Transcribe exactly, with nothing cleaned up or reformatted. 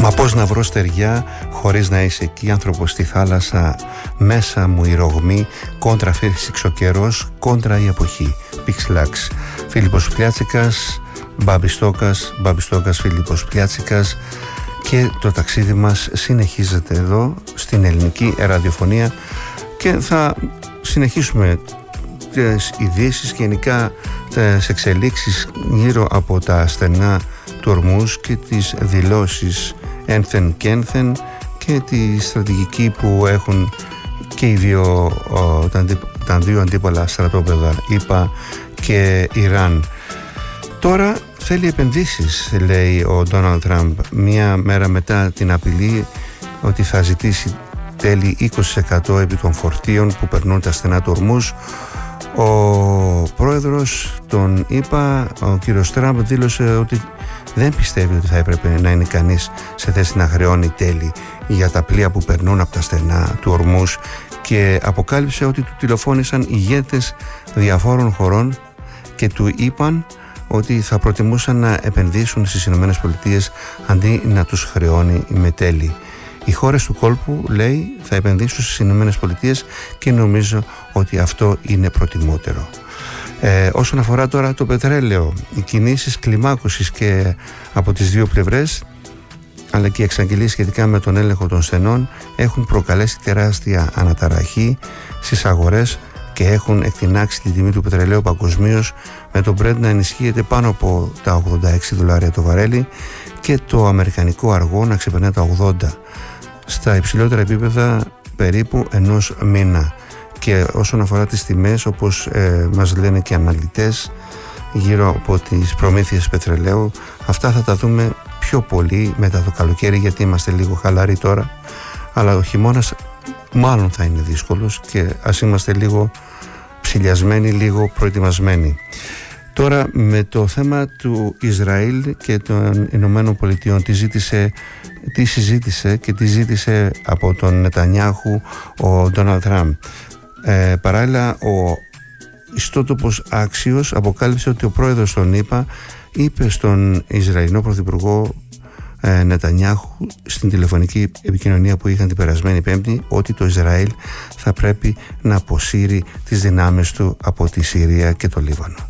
Μα πώς να βρω στεριά χωρίς να είσαι εκεί, άνθρωπος στη θάλασσα, μέσα μου η ρογμή, κόντρα φύσηξε ο καιρός, κόντρα η εποχή. Πιξλάξ. Φίλιππος Πλιάτσικας, Μπάμπης Στόκας, Μπάμπης Στόκας, Φίλιππος Πλιάτσικας, και το ταξίδι μας συνεχίζεται εδώ στην ελληνική ραδιοφωνία και θα συνεχίσουμε τις ειδήσεις και γενικά τις εξελίξεις γύρω από τα στενά του Ορμούζ και τις δηλώσεις ένθεν και ένθεν και τη στρατηγική που έχουν και οι δύο, ο, τα, τα δύο αντίπαλα στρατόπεδα, ΗΠΑ και Ιράν. Τώρα θέλει επενδύσεις, λέει ο Ντόναλντ Τραμπ, μία μέρα μετά την απειλή ότι θα ζητήσει τέλη είκοσι τοις εκατό επί των φορτίων που περνούν τα στενά του Ορμούζ. Ο πρόεδρος των ΗΠΑ, ο κύριος Τραμπ, δήλωσε ότι δεν πιστεύει ότι θα έπρεπε να είναι κανείς σε θέση να χρεώνει τέλη για τα πλοία που περνούν από τα στενά του Ορμούζ και αποκάλυψε ότι του τηλεφώνησαν ηγέτες διαφόρων χωρών και του είπαν ότι θα προτιμούσαν να επενδύσουν στις Ηνωμένες Πολιτείες αντί να τους χρεώνει με τέλη. Οι χώρες του κόλπου, λέει, θα επενδύσουν στις Ηνωμένες Πολιτείες και νομίζω ότι αυτό είναι προτιμότερο. Ε, όσον αφορά τώρα το πετρέλαιο, οι κινήσεις κλιμάκωσης και από τις δύο πλευρές, αλλά και οι εξαγγελίες σχετικά με τον έλεγχο των στενών έχουν προκαλέσει τεράστια αναταραχή στις αγορές και έχουν εκτινάξει την τιμή του πετρελαίου παγκοσμίως, με το Brent να ενισχύεται πάνω από τα ογδόντα έξι δολάρια το βαρέλι και το αμερικανικό αργό να ξεπερνά τα ογδόντα, στα υψηλότερα επίπεδα περίπου ενός μήνα. Και όσον αφορά τις τιμές, όπως ε, μας λένε και αναλυτές γύρω από τις προμήθειες πετρελαίου, αυτά θα τα δούμε πιο πολύ μετά το καλοκαίρι, γιατί είμαστε λίγο χαλαροί τώρα, αλλά ο χειμώνας μάλλον θα είναι δύσκολος και ας είμαστε λίγο ψηλιασμένοι, λίγο προετοιμασμένοι. Τώρα με το θέμα του Ισραήλ και των Ηνωμένων Πολιτειών, τι ζήτησε, τι συζήτησε και τι ζήτησε από τον Νετανιάχου ο Ντόναλντ Τραμπ. Ε, παράλληλα, ο ιστότοπος Άξιος αποκάλυψε ότι ο πρόεδρος των ΗΠΑ είπε στον Ισραηλινό πρωθυπουργό ε, Νετανιάχου στην τηλεφωνική επικοινωνία που είχαν την περασμένη Πέμπτη ότι το Ισραήλ θα πρέπει να αποσύρει τις δυνάμεις του από τη Συρία και το Λίβανο.